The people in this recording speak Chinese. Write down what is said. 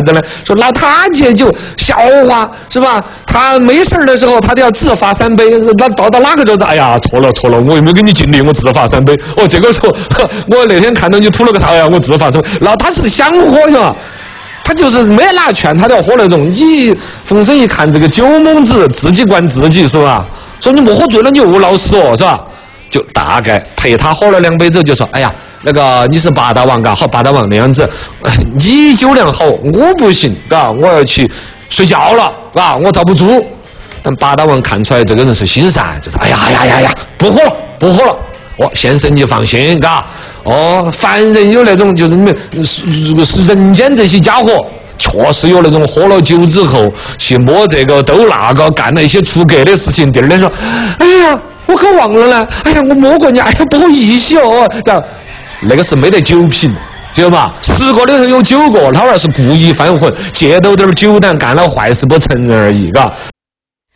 子呢？说拿他戒酒，笑话是吧？他没事的时候，他都要自罚3杯。那到哪个桌子？哎呀，错了，我又没给你敬礼，我自罚3杯。哦，这个时候我那天看到你吐了个痰，哎呀，我自罚3杯。然后他是想喝呀。他就是没拿劝他都要喝那种，你冯生一看这个酒蒙子，自己灌自己是吧？说你莫喝醉了，你又老实哦，是吧？就大概陪他喝了2杯之后，就说：“哎呀，那个你是八大王嘎，好八大王那样子，你酒量好，我不行，嘎，我要去睡觉了，嘎，我遭不住。”但八大王看出来这个人是心善，就说：“哎呀，不喝了。哦，先生你放心，嘎。哦，凡人有那种就是你们是人间这些家伙。”确实有那种喝了酒之后去摸这个兜那个，干了一些出格的事情。第二天说：“哎呀，我可忘了呢。哎呀，我摸过你，哎呀，不好意思哦。”这样，那个是没得酒品，知道吗？10个里头有9个，他要是故意犯浑，借到点酒胆干了坏事不承认而已，嘎。